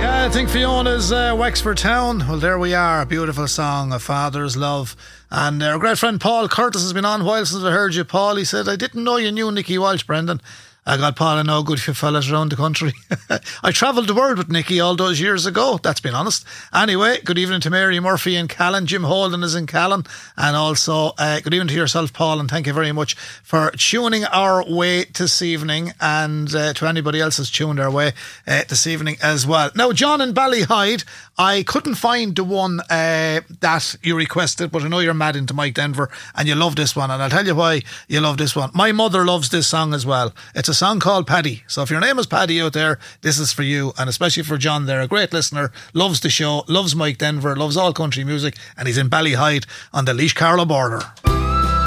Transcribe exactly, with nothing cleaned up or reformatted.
I think Fiona's uh, Wexford Town. Well, there we are. A beautiful song, A Father's Love. And our great friend Paul Curtis has been on a while since I heard you, Paul. He said, I didn't know you knew Nicky Walsh, Brendan. I got Paul, I know good few fellas around the country. I travelled the world with Nicky all those years ago, that's been honest. Anyway, good evening to Mary Murphy in Callan. Jim Holden is in Callan. And also, uh, good evening to yourself, Paul, and thank you very much for tuning our way this evening, and uh, to anybody else who's tuned our way uh, this evening as well. Now, John in Ballyhyde, I couldn't find the one uh, that you requested, but I know you're mad into Mike Denver and you love this one, and I'll tell you why you love this one. My mother loves this song as well. It's a song called Paddy. So if your name is Paddy out there, this is for you, and especially for John there, a great listener, loves the show, loves Mike Denver, loves all country music, and he's in Ballyhyde on the Laois Carlow border.